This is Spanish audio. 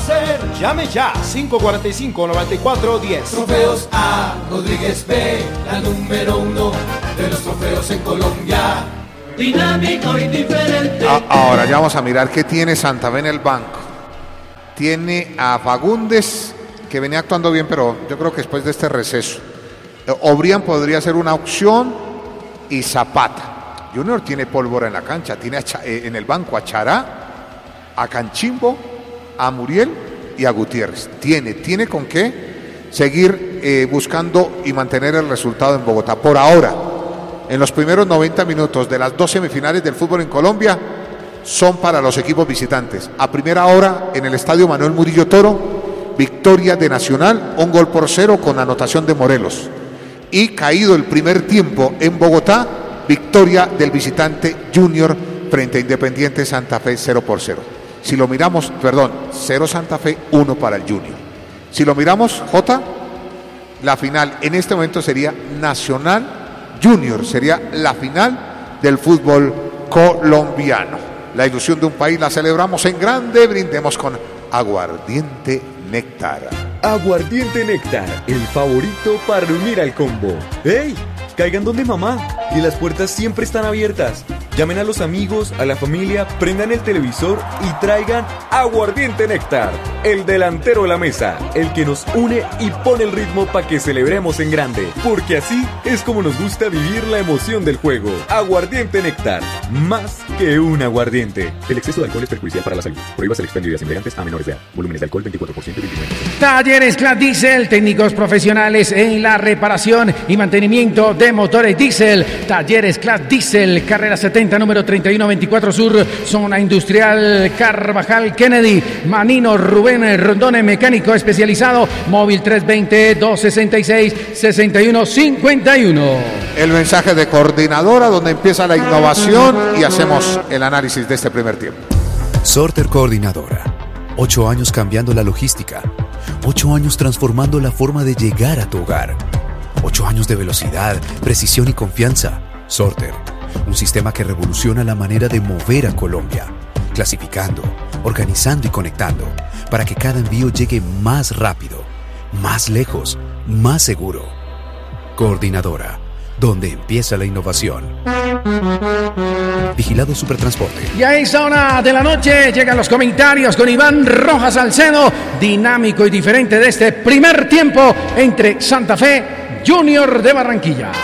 hacer. Llame ya, 545-9410. Trofeos A. Rodríguez B, la número 1 de los trofeos en Colombia. Dinámico y diferente. Ahora ya vamos a mirar qué tiene Santa Fe en el banco. Tiene a Fagundes, que venía actuando bien, pero yo creo que después de este receso. Obrián podría ser una opción, y Zapata. Junior tiene pólvora en la cancha, tiene en el banco a Chará, a Canchimbo, a Muriel y a Gutiérrez. Tiene con qué seguir buscando y mantener el resultado en Bogotá. Por ahora, en los primeros 90 minutos de las 2 semifinales del fútbol en Colombia son para los equipos visitantes. A primera hora en el estadio Manuel Murillo Toro, victoria de Nacional, 1-0 con anotación de Morelos. Y caído el primer tiempo en Bogotá, victoria del visitante Junior frente a Independiente Santa Fe 0-0. Si lo miramos, 0 Santa Fe, 1 para el Junior. Si lo miramos, Jota, la final en este momento sería Nacional Junior, sería la final del fútbol colombiano. La ilusión de un país la celebramos en grande, brindemos con Aguardiente Néctar. Aguardiente Néctar, el favorito para reunir al combo. ¡Ey! Caigan donde mamá, y las puertas siempre están abiertas. Llamen a los amigos, a la familia, prendan el televisor y traigan Aguardiente Néctar, el delantero de la mesa, el que nos une y pone el ritmo para que celebremos en grande, porque así es como nos gusta vivir la emoción del juego. Aguardiente Néctar, más que un aguardiente. El exceso de alcohol es perjudicial para la salud. Prohíbase el expendio de embriagantes a menores de edad. Volúmenes de alcohol 24% y 29%. Talleres Clad Diesel, técnicos profesionales en la reparación y mantenimiento de motores diésel. Talleres Clad Diesel, carrera 70, número 3124 Sur, zona industrial Carvajal Kennedy. Manino Rubén Rondone, mecánico especializado. Móvil 320-266-6151. El mensaje de coordinadora donde empieza la innovación y hacemos el análisis de este primer tiempo. Sorter Coordinadora. 8 años cambiando la logística. 8 años transformando la forma de llegar a tu hogar. 8 años de velocidad, precisión y confianza. Sorter, un sistema que revoluciona la manera de mover a Colombia, clasificando, organizando y conectando, para que cada envío llegue más rápido, más lejos, más seguro. Coordinadora, donde empieza la innovación. Vigilado Supertransporte. Y a esa hora de la noche llegan los comentarios con Iván Rojas Salcedo, dinámico y diferente de este primer tiempo entre Santa Fe, Junior de Barranquilla.